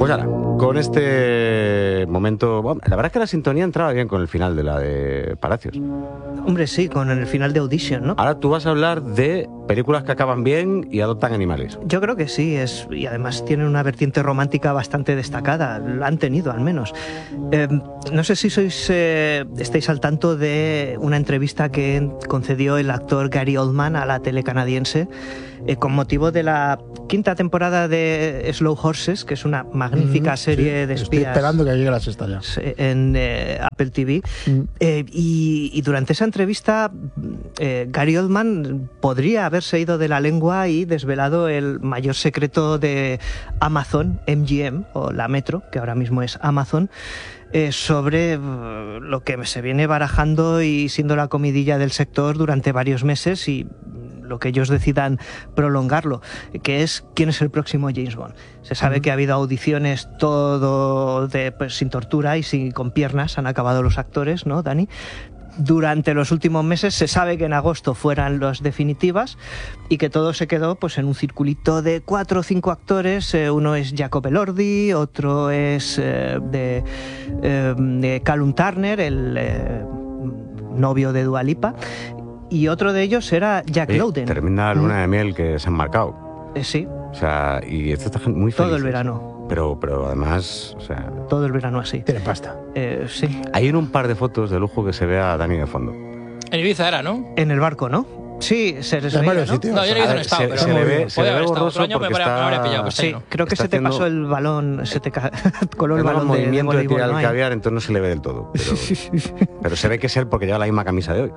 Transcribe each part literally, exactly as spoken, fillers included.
Pues ahora, con este momento... Bueno, la verdad es que la sintonía entraba bien con el final de la de Palacios. Hombre, sí, con el final de Audition, ¿no? Ahora tú vas a hablar de películas que acaban bien y adoptan animales. Yo creo que sí, es, y además tienen una vertiente romántica bastante destacada, la han tenido al menos. Eh, no sé si sois eh, estáis al tanto de una entrevista que concedió el actor Gary Oldman a la tele canadiense eh, con motivo de la quinta temporada de Slow Horses, que es una magnífica mm, serie sí, de espías. Estoy esperando que llegue la sexta ya. En eh, Apple T V. Mm. Eh, y, y durante esa entrevista, eh, Gary Oldman podría haberse ido de la lengua y desvelado el mayor secreto de Amazon, M G M, o la Metro, que ahora mismo es Amazon, eh, sobre uh, lo que se viene barajando y siendo la comidilla del sector durante varios meses y lo que ellos decidan prolongarlo, que es quién es el próximo James Bond. Se sabe uh-huh. que ha habido audiciones todo de, pues, sin tortura y sin, con piernas, han acabado los actores, ¿no, Dani? Durante los últimos meses se sabe que en agosto fueran las definitivas y que todo se quedó pues en un circulito de cuatro o cinco actores. Eh, uno es Jacob Elordi, otro es eh, de, eh, de Callum Turner, el eh, novio de Dua Lipa, y otro de ellos era Jack eh, Lowden. Termina la luna de miel que se han marcado. Eh, sí. O sea, y esto está muy feliz. Todo el verano. Pero, pero además, o sea... Todo el verano así. Tiene pasta. Eh, sí. Hay en un par de fotos de lujo que se ve a Dani de fondo. En Ibiza era, ¿no? En el barco, ¿no? Sí, se les veía, veía, ¿no? Sitios. No, yo en Ibiza no he estado, se, pero... se le ve, se le ve borroso otro año porque me, está... me habría pillado, sí, no. creo que está se te haciendo... pasó el balón, se te ca... coló el balón un de, movimiento de de tirar voleibol, el ¿no? caviar, entonces no se le ve del todo. Pero, pero se ve que es él porque lleva la misma camisa de hoy.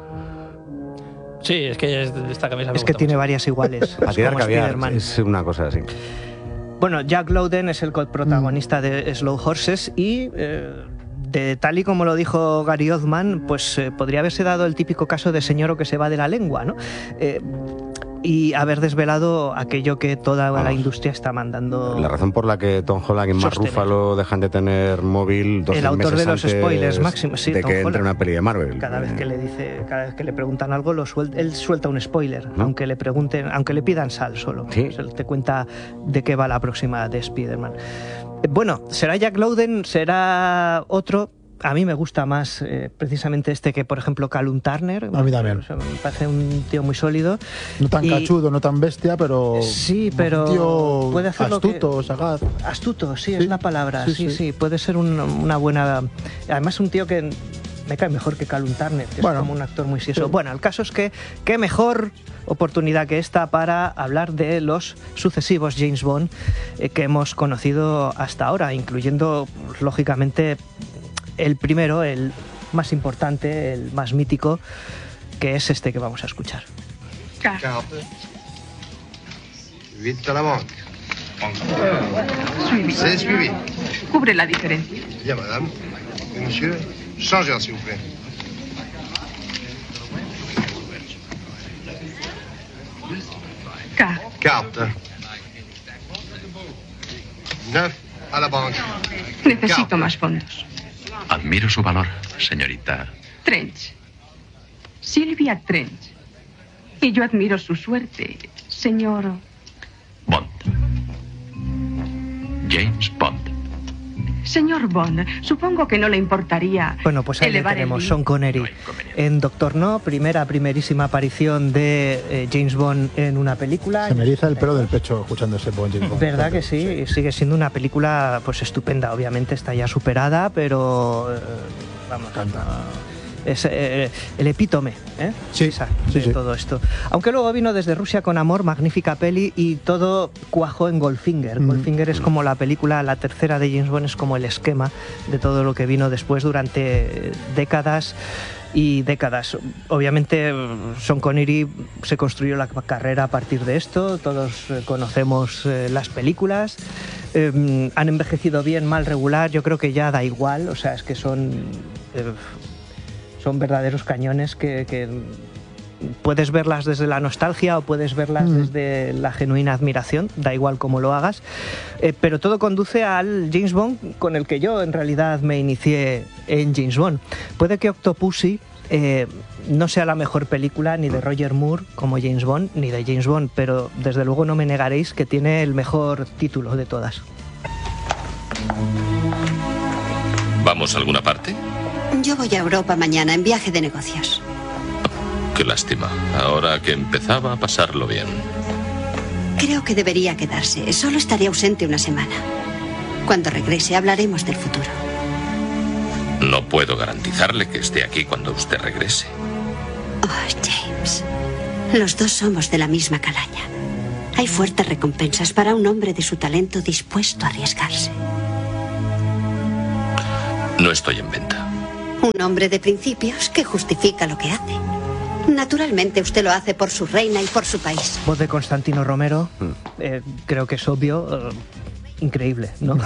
Sí, es que esta camisa me Es que gusta tiene mucho. varias iguales. A tirar como caviar Spiderman. es una cosa así. Bueno, Jack Lowden es el protagonista mm. de Slow Horses y... Eh, de tal y como lo dijo Gary Oldman, pues eh, podría haberse dado el típico caso de señor que se va de la lengua, ¿no? Eh, y haber desvelado aquello que toda Vamos, la industria está mandando. La razón por la que Tom Holland y Mark Ruffalo dejan de tener móvil dos el autor meses de los antes spoilers máximos, sí, de Tom que entre Holland. una peli de Marvel. Cada vez que le dice, cada vez que le preguntan algo, lo suelta, él suelta un spoiler, ¿no? aunque le pregunten, aunque le pidan sal solo. ¿Sí? O sea, te cuenta de qué va la próxima de Spider-Man. Bueno, será Jack Lowden, será otro. A mí me gusta más eh, precisamente este que, por ejemplo, Callum Turner. A mí también. O sea, me parece un tío muy sólido. No tan y... cachudo, no tan bestia, pero... Sí, pero... Un tío puede hacer astuto, que... sagaz. Astuto, sí, sí, es la palabra. Sí, sí, sí. sí. Puede ser un, una buena... Además, un tío que me cae mejor que Callum Turner, que bueno, es como un actor muy sieso. Sí. Bueno, el caso es que qué mejor oportunidad que esta para hablar de los sucesivos James Bond eh, que hemos conocido hasta ahora, incluyendo, lógicamente... el primero, el más importante, el más mítico, que es este que vamos a escuchar. Carte. Huit à la banque. Suivi. C'est suivi. Cubre la diferencia. Bien, madame. Et monsieur, changez, s'il vous plaît. Carte. Carte. Neuf à la banque. Necesito Carte. más fondos. Admiro su valor, señorita. Trench. Silvia Trench. Y yo admiro su suerte, señor... Bond. James Bond. Señor Bond, supongo que no le importaría... Bueno, pues ahí le tenemos, Sean Connery no en Doctor No, primera, primerísima aparición de eh, James Bond en una película. Se me eriza el pelo del pecho escuchando ese Bond. James Bond. ¿Verdad que sí? sí? Sigue siendo una película pues estupenda, obviamente está ya superada, pero... Eh, vamos, Canta. Es eh, el epítome ¿eh? sí, Esa, sí, de sí. todo esto. Aunque luego vino Desde Rusia con Amor, magnífica peli, y todo cuajó en Goldfinger. Mm. Goldfinger es como la película, la tercera de James Bond, es como el esquema de todo lo que vino después durante décadas y décadas. Obviamente Sean Connery se construyó la carrera a partir de esto, todos conocemos eh, las películas, eh, han envejecido bien, mal, regular, yo creo que ya da igual, o sea, es que son... Eh, son verdaderos cañones que, que puedes verlas desde la nostalgia o puedes verlas mm. desde la genuina admiración, da igual cómo lo hagas, eh, pero todo conduce al James Bond con el que yo en realidad me inicié en James Bond. Puede que Octopussy eh, no sea la mejor película ni de Roger Moore como James Bond, ni de James Bond, pero desde luego no me negaréis que tiene el mejor título de todas. ¿Vamos a alguna parte? Yo voy a Europa mañana en viaje de negocios. Qué lástima. Ahora que empezaba a pasarlo bien. Creo que debería quedarse. Solo estaré ausente una semana. Cuando regrese hablaremos del futuro. No puedo garantizarle que esté aquí cuando usted regrese. Oh, James. Los dos somos de la misma calaña. Hay fuertes recompensas para un hombre de su talento dispuesto a arriesgarse. No estoy en venta. Un hombre de principios que justifica lo que hace. Naturalmente usted lo hace por su reina y por su país. Voz de Constantino Romero, eh, creo que es obvio, eh, increíble, ¿no?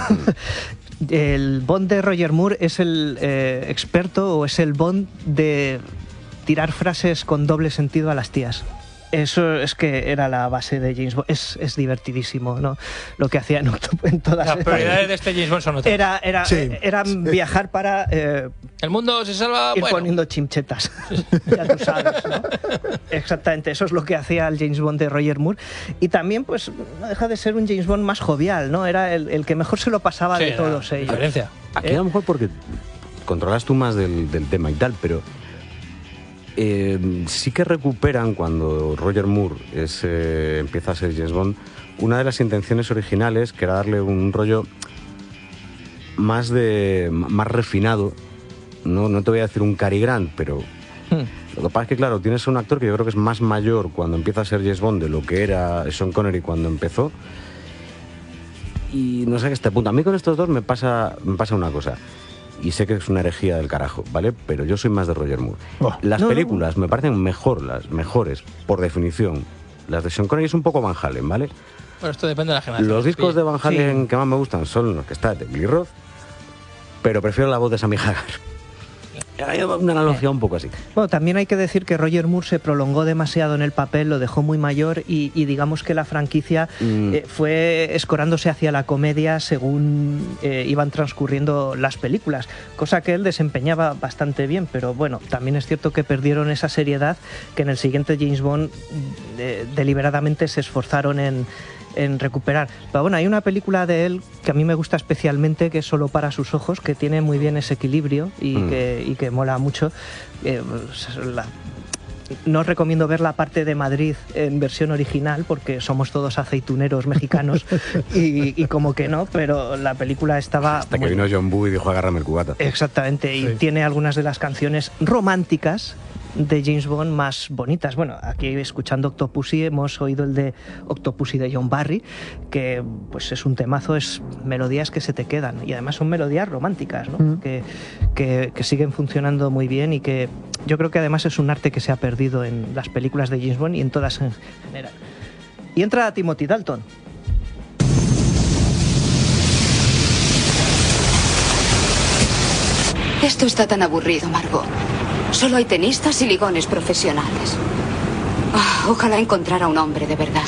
El Bond de Roger Moore es el eh, experto o es el Bond de tirar frases con doble sentido a las tías. Eso es que era la base de James Bond. Es, es divertidísimo, ¿no? Lo que hacía en, en todas las prioridades de este James Bond son otras. Era, era, Sí. era viajar para eh, el mundo se salva. ir bueno. poniendo chinchetas. Ya tú sabes, ¿no? Exactamente, eso es lo que hacía el James Bond de Roger Moore. Y también, pues, no deja de ser un James Bond más jovial, ¿no? Era el, el que mejor se lo pasaba Sí, de todos ellos. Diferencia. Aquí ¿Eh? a lo mejor porque controlas tú más del, del tema y tal, pero eh, sí que recuperan cuando Roger Moore es, eh, empieza a ser James Bond una de las intenciones originales, que era darle un rollo más de más refinado. No, no te voy a decir un Cary Grant, pero Hmm. lo que pasa es que, claro, tienes un actor que yo creo que es más mayor cuando empieza a ser James Bond de lo que era Sean Connery cuando empezó. Y no sé qué este punto. A mí con estos dos me pasa, me pasa una cosa. Y sé que es una herejía del carajo, ¿vale? Pero yo soy más de Roger Moore. Oh. Las No, películas me parecen mejor, las mejores, por definición. Las de Sean Connery es un poco Van Halen, ¿vale? Bueno, esto depende de la generación. Los discos Sí. de Van Halen Sí. que más me gustan son los que está de Billy Roth, pero prefiero la voz de Sammy Hagar. Hay una analogía un poco así. Bueno, también hay que decir que Roger Moore se prolongó demasiado en el papel, lo dejó muy mayor y, y digamos que la franquicia Mm. eh, fue escorándose hacia la comedia según eh, iban transcurriendo las películas, cosa que él desempeñaba bastante bien, pero bueno, también es cierto que perdieron esa seriedad que en el siguiente James Bond eh, deliberadamente se esforzaron en en recuperar. Pero bueno, hay una película de él que a mí me gusta especialmente, que es Solo para sus ojos, que tiene muy bien ese equilibrio y, Mm. que, y que mola mucho. Eh, la- no os recomiendo ver la parte de Madrid en versión original porque somos todos aceituneros mexicanos y, y como que no, pero la película estaba... Hasta que muy- vino John Woo y dijo agárrame el cubata. Exactamente, y Sí. tiene algunas de las canciones románticas de James Bond más bonitas. Bueno, aquí escuchando Octopussy hemos oído el de Octopussy de John Barry, que pues es un temazo, es melodías que se te quedan y además son melodías románticas, ¿no? Mm. que, que, que siguen funcionando muy bien y que yo creo que además es un arte que se ha perdido en las películas de James Bond y en todas en general. Y entra Timothy Dalton. Esto está tan aburrido, Margot. Solo hay tenistas y ligones profesionales. Ah, ojalá encontrara un hombre de verdad.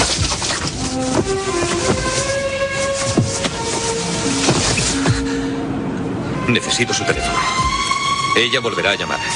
Necesito su teléfono. Ella volverá a llamar.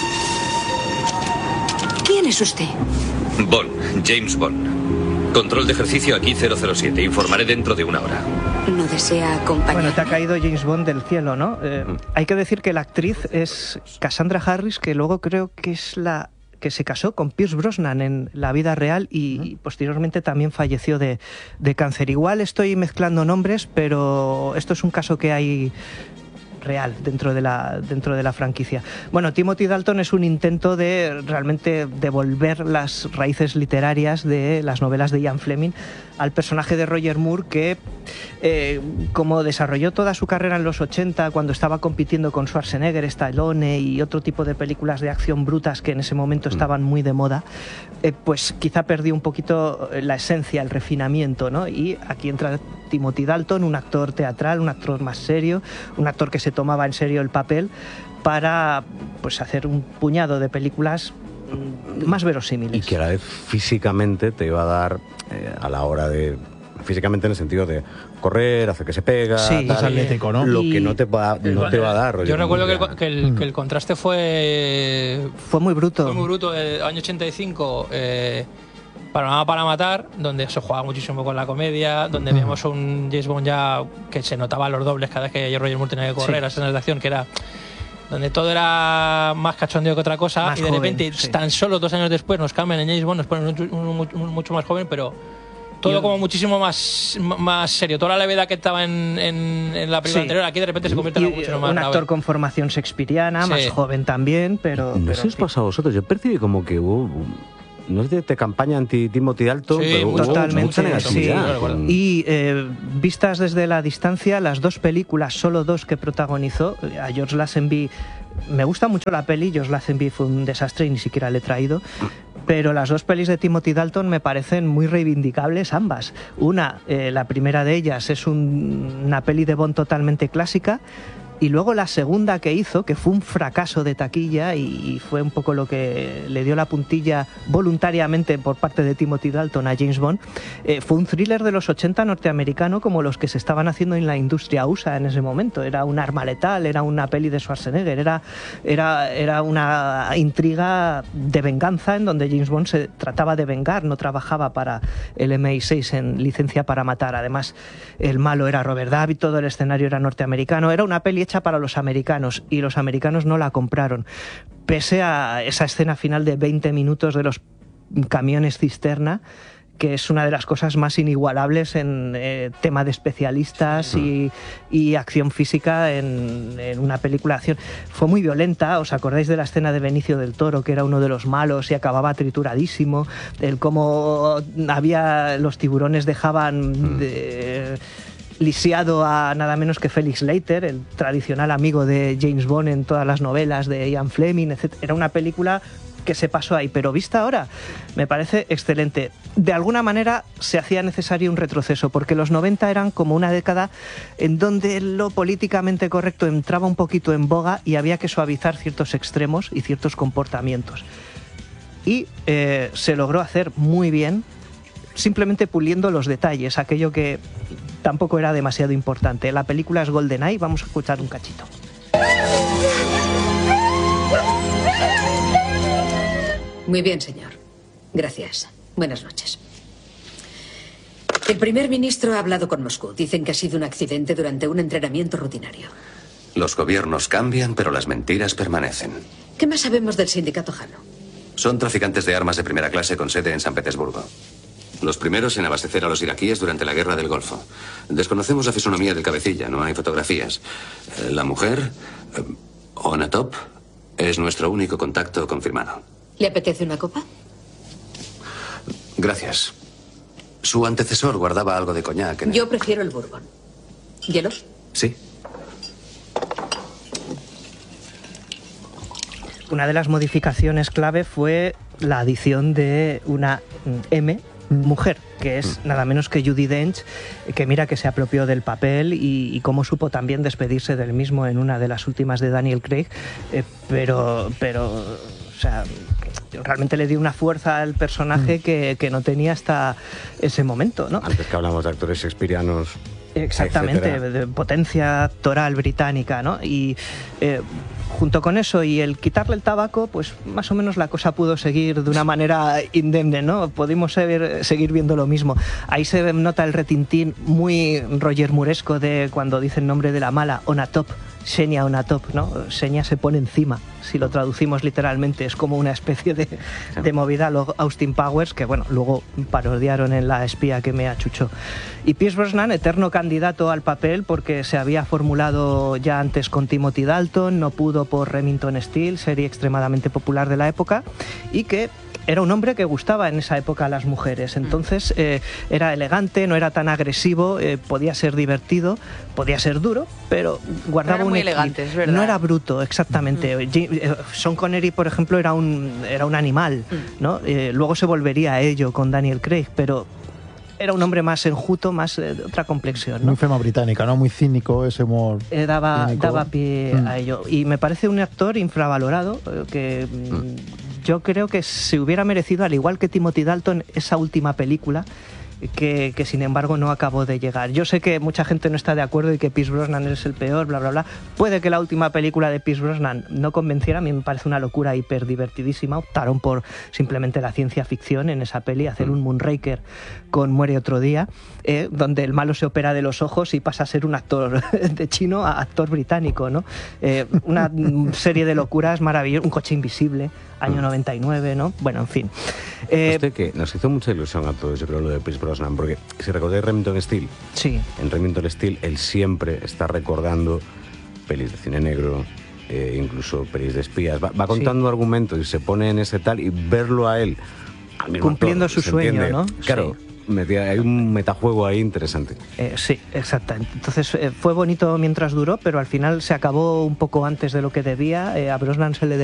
¿Quién es usted? Bond, James Bond. Control de ejercicio aquí cero cero siete. Informaré dentro de una hora. ¿No desea acompañar? Bueno, te ha caído James Bond del cielo, ¿no? Eh, hay que decir que la actriz es Cassandra Harris, que luego creo que es la que se casó con Pierce Brosnan en la vida real y posteriormente también falleció de, de cáncer. Igual estoy mezclando nombres, pero esto es un caso que hay real dentro de la dentro de la franquicia. Bueno, Timothy Dalton es un intento de realmente devolver las raíces literarias de las novelas de Ian Fleming al personaje de Roger Moore, que eh, como desarrolló toda su carrera en los ochenta cuando estaba compitiendo con Schwarzenegger, Stallone y otro tipo de películas de acción brutas que en ese momento estaban muy de moda, eh, pues quizá perdió un poquito la esencia, el refinamiento, ¿no? Y aquí entra Timothy Dalton, un actor teatral, un actor más serio, un actor que se tomaba en serio el papel para pues hacer un puñado de películas más verosímiles. Y que a la vez físicamente te iba a dar eh, a la hora de... Físicamente en el sentido de correr, hacer que se pega... Sí, es atlético, ¿no? Lo Y- que no te va, no te va a dar, Roger Yo recuerdo que Moore. el, que, el, que el contraste fue Fue muy bruto. fue muy bruto. El año ochenta y cinco, eh, Panorama para matar, donde se jugaba muchísimo con la comedia, donde veíamos un James Bond ya que se notaban los dobles cada vez que Roger Moore tenía que correr, sí. Las escenas de acción, que era donde todo era más cachondeo que otra cosa, más y de joven, repente, sí. tan solo dos años después nos cambian en James Bond, nos ponen un, un, un, mucho más joven, pero todo Yo, como muchísimo más, más serio. Toda la levedad que estaba en, en, en la película sí. anterior, aquí de repente se convierte en mucho más un actor grave. Con formación shakespeariana, sí. más joven también, pero... No pero, sé si os pasa a vosotros, yo percibí como que hubo... No es de, de campaña anti-Timothy Dalton, sí, pero totalmente, mucha negatividad. Sí. Con... Y eh, vistas desde la distancia, las dos películas, solo dos que protagonizó, a George Lazenby, me gusta mucho la peli, George Lazenby fue un desastre y ni siquiera le he traído, pero las dos pelis de Timothy Dalton me parecen muy reivindicables ambas. Una, eh, la primera de ellas, es un, una peli de Bond totalmente clásica, y luego la segunda que hizo, que fue un fracaso de taquilla y fue un poco lo que le dio la puntilla voluntariamente por parte de Timothy Dalton a James Bond, eh, fue un thriller de los ochenta norteamericano como los que se estaban haciendo en la industria U S A en ese momento. Era un arma letal, era una peli de Schwarzenegger, era, era, era una intriga de venganza en donde James Bond se trataba de vengar, no trabajaba para el M I seis en licencia para matar. Además, el malo era Robert Davi, todo el escenario era norteamericano, era una peli hecha para los americanos y los americanos no la compraron, pese a esa escena final de veinte minutos de los camiones cisterna, que es una de las cosas más inigualables en eh, tema de especialistas y, y acción física en, en una película de acción. Fue muy violenta, ¿os acordáis de la escena de Benicio del Toro, que era uno de los malos y acababa trituradísimo? El cómo había, los tiburones dejaban... De, lisiado a nada menos que Felix Leiter, el tradicional amigo de James Bond en todas las novelas de Ian Fleming, etcétera. Era una película que se pasó ahí, pero vista ahora me parece excelente. De alguna manera se hacía necesario un retroceso, porque los noventa eran como una década en donde lo políticamente correcto entraba un poquito en boga y había que suavizar ciertos extremos y ciertos comportamientos. Y eh, se logró hacer muy bien, simplemente puliendo los detalles, aquello que tampoco era demasiado importante. La película es GoldenEye, vamos a escuchar un cachito. Muy bien, señor. Gracias. Buenas noches. El primer ministro ha hablado con Moscú. Dicen que ha sido un accidente durante un entrenamiento rutinario. Los gobiernos cambian, pero las mentiras permanecen. ¿Qué más sabemos del sindicato Jano? Son traficantes de armas de primera clase con sede en San Petersburgo. Los primeros en abastecer a los iraquíes durante la guerra del Golfo. Desconocemos la fisonomía del cabecilla, no hay fotografías. La mujer, Onatop, es nuestro único contacto confirmado. ¿Le apetece una copa? Gracias. Su antecesor guardaba algo de coñac en el... Yo prefiero el bourbon. ¿Hielo? Sí. Una de las modificaciones clave fue la adición de una M, mujer, que es nada menos que Judi Dench, que mira que se apropió del papel y, y cómo supo también despedirse del mismo en una de las últimas de Daniel Craig, eh, pero, pero, o sea, realmente le dio una fuerza al personaje que, que no tenía hasta ese momento, ¿no? Antes que hablamos de actores shakespearianos. Exactamente, etcétera. De potencia actoral británica, ¿no? Y eh, junto con eso y el quitarle el tabaco, pues más o menos la cosa pudo seguir de una manera indemne, ¿no? Pudimos seguir, seguir viendo lo mismo. Ahí se nota el retintín muy Roger Mooresco de cuando dice el nombre de la mala, Onatop, Xenia Onatop, ¿no? Xenia se pone encima, si lo traducimos literalmente, es como una especie de, de movida luego Austin Powers, que bueno, luego parodiaron en La espía que me achuchó. Y Pierce Brosnan, eterno candidato al papel porque se había formulado ya antes con Timothy Dalton, no pudo por Remington Steele, serie extremadamente popular de la época, y que era un hombre que gustaba en esa época a las mujeres. Entonces eh, era elegante, no era tan agresivo, eh, podía ser divertido, podía ser duro, pero guardaba un un elegante, es verdad. No era bruto, exactamente. Mm. Sean Connery, por ejemplo, era un, era un animal, mm. ¿no? Eh, luego se volvería a ello con Daniel Craig, pero era un hombre más enjuto, más eh, de otra complexión, ¿no? Muy fema británica, ¿no? Muy cínico, ese humor. Eh, daba, cínico. daba pie mm. a ello. Y me parece un actor infravalorado, eh, que mm. yo creo que se hubiera merecido, al igual que Timothy Dalton, esa última película que, que sin embargo no acabó de llegar. Yo sé que mucha gente no está de acuerdo y que Pierce Brosnan es el peor, bla, bla, bla. Puede que la última película de Pierce Brosnan no convenciera, a mí me parece una locura hiper divertidísima. Optaron por simplemente la ciencia ficción en esa peli, hacer un Moonraker con Muere otro día, eh, donde el malo se opera de los ojos y pasa a ser un actor de chino a actor británico, ¿no? Eh, una serie de locuras maravillosas, Un coche invisible, año noventa y nueve, ¿no? Bueno, en fin. Eh, Este que nos hizo mucha ilusión a todos, yo creo, lo de Pierce Brosnan, porque si recordáis Remington Steele, sí. en Remington Steele él siempre está recordando pelis de cine negro, eh, incluso pelis de espías, va, va contando sí. argumentos y se pone en ese tal, y verlo a él al mismo cumpliendo actor, su sueño, entiende? ¿no? Claro. Sí. Hay un metajuego ahí interesante. Eh, sí, exactamente. Entonces eh, fue bonito mientras duró, pero al final se acabó un poco antes de lo que debía. Eh, a Brosnan se le